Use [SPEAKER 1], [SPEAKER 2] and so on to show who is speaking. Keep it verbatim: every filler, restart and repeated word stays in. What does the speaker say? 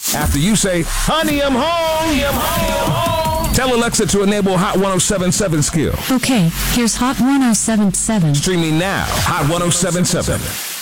[SPEAKER 1] After you say, honey, I'm home. Honey, I'm home. Tell Alexa to enable Hot ten seventy-seven skill.
[SPEAKER 2] Okay, here's Hot ten seventy-seven.
[SPEAKER 1] Streaming now, Hot ten seventy-seven.